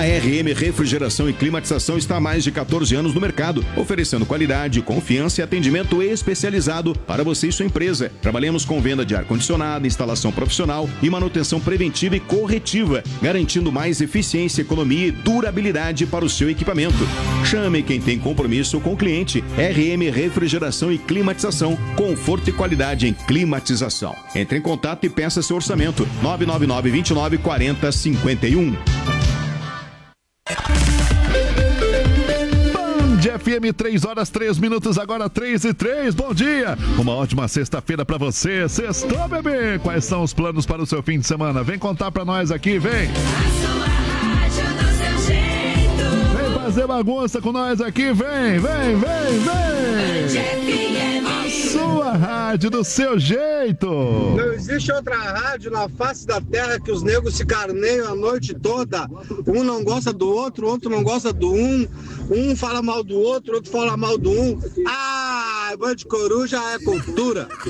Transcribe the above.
A RM Refrigeração e Climatização está há mais de 14 anos no mercado, oferecendo qualidade, confiança e atendimento especializado para você e sua empresa. Trabalhamos com venda de ar-condicionado, instalação profissional e manutenção preventiva e corretiva, garantindo mais eficiência, economia e durabilidade para o seu equipamento. Chame quem tem compromisso com o cliente. RM Refrigeração e Climatização, conforto e qualidade em climatização. Entre em contato e peça seu orçamento. 999 29 40 51. FM, 3 horas 3 minutos, agora 3:03. Bom dia, uma ótima sexta-feira pra você. Sextou, bebê. Quais são os planos para o seu fim de semana? Vem contar pra nós aqui, vem. Vem fazer bagunça com nós aqui, vem. A sua rádio do seu jeito. Não existe outra rádio na face da terra que os negros se carneiam a noite toda. Um não gosta do outro, outro não gosta do um. Um fala mal do outro, outro fala mal do um. Ah, bando de coruja é cultura.